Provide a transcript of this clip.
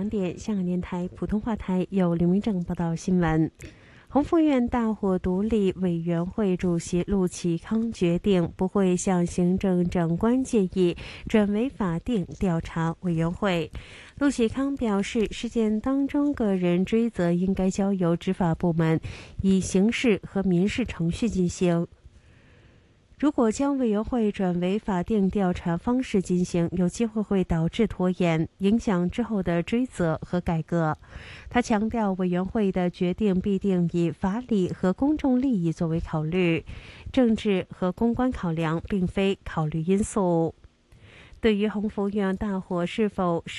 2点，香港电台普通话台由刘明正报道新闻。宏福院大火独立委员会主席陆启康决定不会向行政长官建议转为法定调查委员会。陆启康表示，事件当中个人追责应该交由执法部门以刑事和民事程序进行。如果将委员会转为法定调查方式进行，有机会会导致拖延，影响之后的追责和改革。他强调，委员会的决定必定以法理和公众利益作为考虑，政治和公关考量并非考虑因素。对于宏福院大火是否